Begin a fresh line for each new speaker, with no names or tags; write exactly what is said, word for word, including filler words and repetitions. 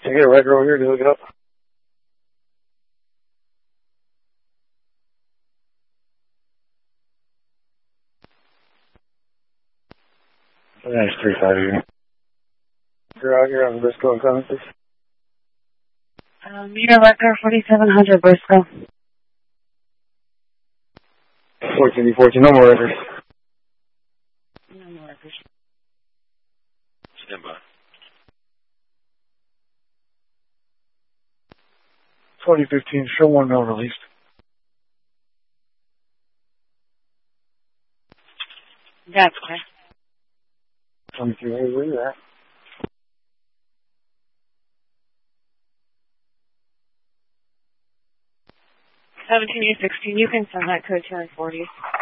Can I get a record over here to look it up? Nice, three five here. You're out here on Briscoe and Clemens, please.
Um, meter record forty-seven hundred Briscoe.
fourteen fourteen, no more records.
No more records.
Stand by.
twenty fifteen, show one no released.
That's clear.
twenty-two, where you at?
seventeen A sixteen, you can send that code to our forties.